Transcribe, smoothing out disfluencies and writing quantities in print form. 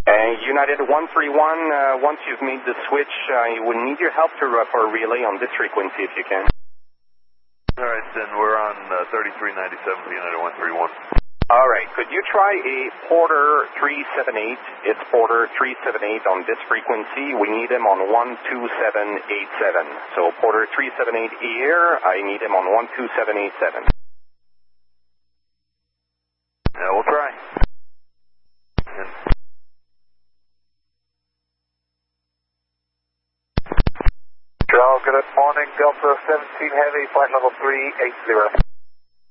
United 131, once you've made the switch, I would need your help for a relay on this frequency if you can. All right, then we're on 3397 for United 131. All right, could you try a Porter 378? It's Porter 378 on this frequency. We need him on 12787. So Porter 378 here, I need him on 12787. Yeah, we'll try. Good morning, Delta 17 Heavy, flight level 380.